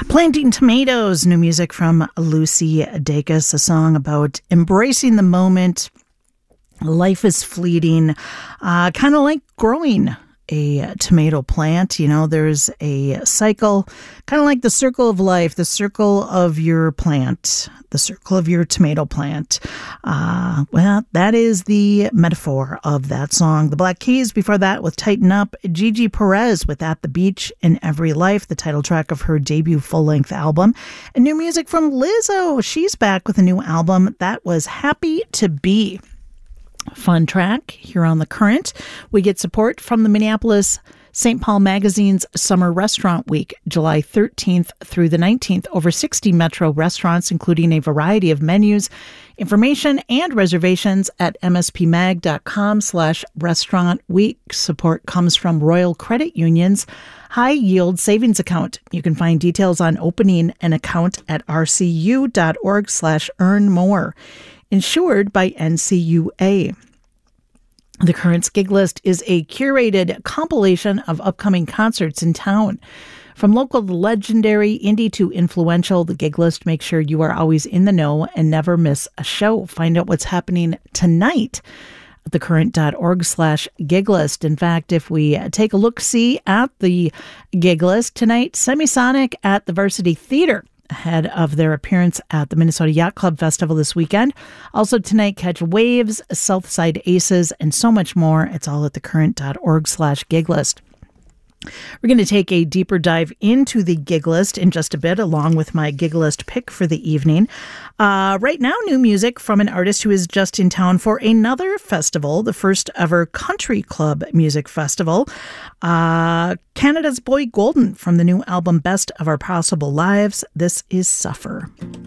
Planting Tomatoes, new music from Lucy Dacus, a song about embracing the moment. Life is fleeting, kind of like growing a tomato plant. You know, there's a cycle, kind of like the circle of life, the circle of your plant, the circle of your tomato plant. Well, that is the metaphor of that song. The Black Keys before that with Tighten Up. Gigi Perez with At the Beach in Every Life, the title track of her debut full-length album. And new music from Lizzo. She's back with a new album. That was Happy to Be. Fun track here on The Current. We get support from the Minneapolis St. Paul Magazine's Summer Restaurant Week, July 13th through the 19th. Over 60 Metro restaurants, including a variety of menus, information, and reservations at mspmag.com/restaurant week. Support comes from Royal Credit Union's High Yield Savings Account. You can find details on opening an account at rcu.org/earnmore. Insured by NCUA. The Current's Gig List is a curated compilation of upcoming concerts in town. From local to legendary, indie to influential, the Gig List makes sure you are always in the know and never miss a show. Find out what's happening tonight at thecurrent.org/gig list. In fact, if we take a look-see at the Gig List tonight, Semisonic at the Varsity Theater, ahead of their appearance at the Minnesota Yacht Club Festival this weekend. Also tonight, catch Waves, Southside Aces, and so much more. It's all at thecurrent.org/gig list. We're going to take a deeper dive into the Gig List in just a bit, along with my Gig List pick for the evening. Right now, new music from an artist who is just in town for another festival, the first ever Country Club Music Festival. Canada's Boy Golden from the new album Best of Our Possible Lives. This is Suffer.